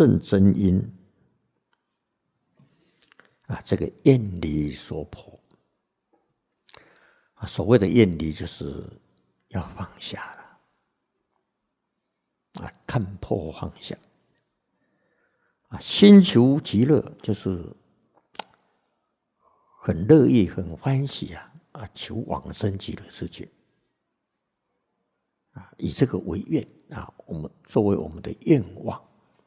圣真因这个厌离所破所谓的厌离就是要放下了看破放下心求极乐就是很乐意很欢喜求往生极乐世界以这个为愿我们作为我们的愿望。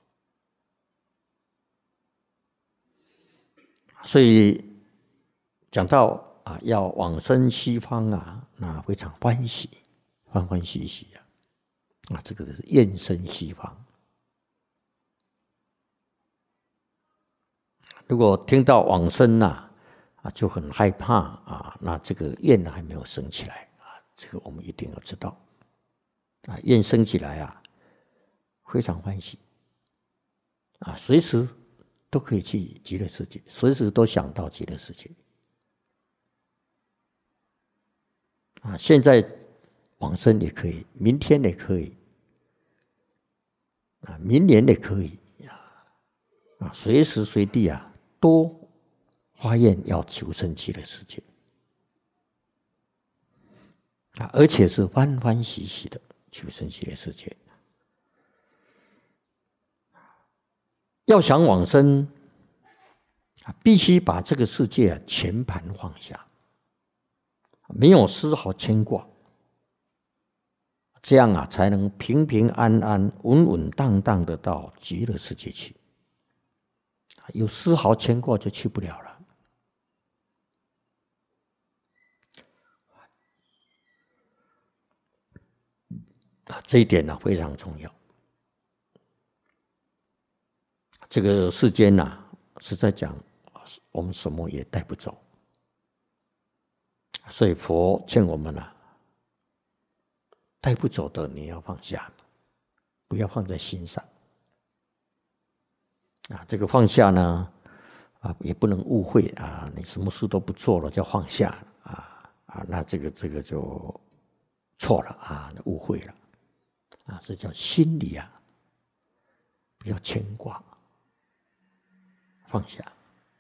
所以讲到要往生西方那非常欢喜，欢欢喜喜这个是愿生西方。如果听到往生就很害怕那这个愿还没有生起来这个我们一定要知道愿生起来非常欢喜随时都可以去极乐世界，随时都想到极乐世界现在往生也可以，明天也可以明年也可以随时随地都发愿要求生极乐世界而且是欢欢喜喜的求生极乐世界。要想往生必须把这个世界全盘放下，没有丝毫牵挂，这样才能平平安安稳稳当当的到极乐世界去。有丝毫牵挂就去不了了这一点非常重要。这个世间是在讲我们什么也带不走，所以佛劝我们带不走的你要放下，不要放在心上这个放下呢也不能误会你什么事都不做了叫放下那这个就错了误会了这叫心里不要牵挂，放下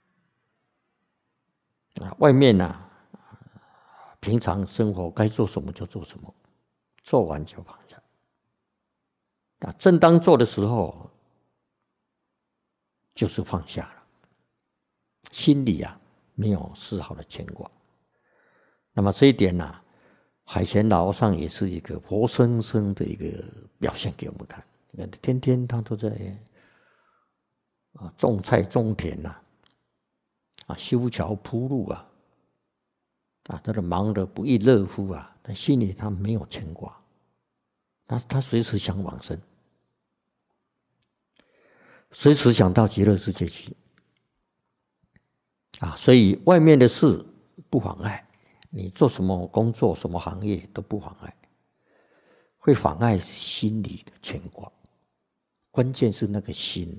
外面平常生活该做什么就做什么，做完就放下正当做的时候就是放下了，心里没有丝毫的牵挂。那么这一点海贤老和尚也是一个活生生的一个表现给我们看。你看天天他都在种菜种田修桥铺路他都忙得不亦乐乎但心里他没有牵挂，他随时想往生，随时想到极乐世界去所以外面的事不妨碍，你做什么工作什么行业都不妨碍，会妨碍心里的牵挂，关键是那个心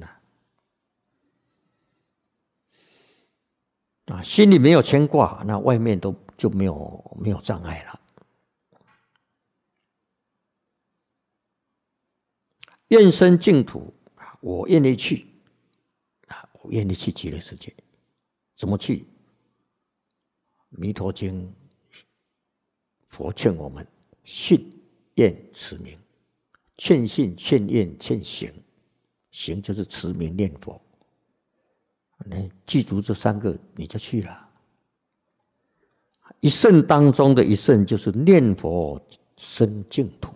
心里没有牵挂，那外面就没有障碍了。愿生净土，我愿意去我愿意去极乐世界。怎么去？弥陀经佛劝我们信愿持名，劝信劝愿劝行，行就是持名念佛，你记住这三个你就去了。一生当中的一生就是念佛生净土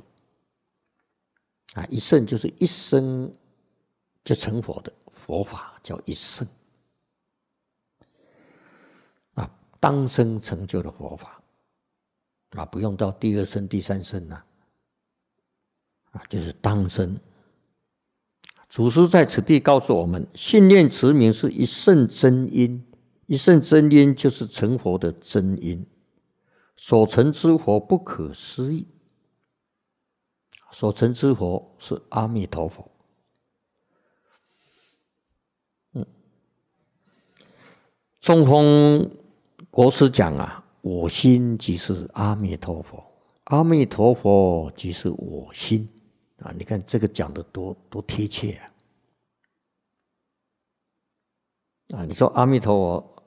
一生就是一生就成佛的佛法叫一生当生成就的佛法不用到第二生第三生就是当生。祖师在此地告诉我们，信念持名是一圣真因，一圣真因就是成佛的真因，所成之佛不可思议，所成之佛是阿弥陀佛。中峰国师讲我心即是阿弥陀佛，阿弥陀佛即是我心你看这个讲的多贴切啊，你说阿弥陀佛